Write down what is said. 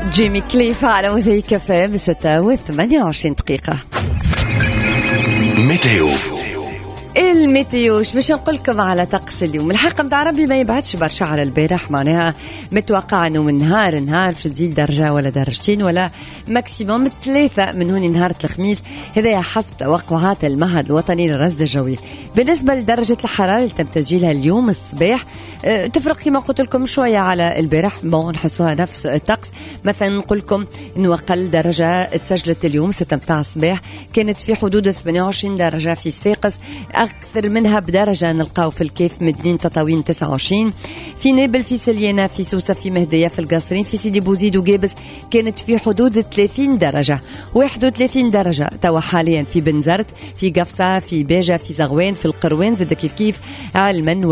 جيمي كليف على موزايك كافيه ب6:28. ميتيو. الميتيو باش نقول لكم على طقس اليوم. الحق متاع ربي ما يبعدش برشا على البارح، معناها متوقع انه من نهار باش تزيد درجه ولا درجتين ولا ماكسيموم 3 من هوني نهار الخميس. هذا حسب توقعات المعهد الوطني للرصد الجوي. بالنسبه لدرجه الحراره اللي تم تسجيلها اليوم الصباح تفرق كما قلت لكم شويه على البارح، نحسوها نفس الطقس. مثلا نقول لكم انه اقل درجه تسجلت اليوم 6 متاع الصباح كانت في حدود 28 درجه في صفاقس، أكثر منها بدرجة نلقاو في الكيف مدينة تطاوين 29، في نابل، في سليانة، في سوسة، في مهدية، في القصرين، في سيدي بوزيد وجابس كانت في حدود 30 درجة، 31 درجة توا حاليا في بنزرت، في قفصة، في باجة، في زغوان، في القروان زاد كيف علما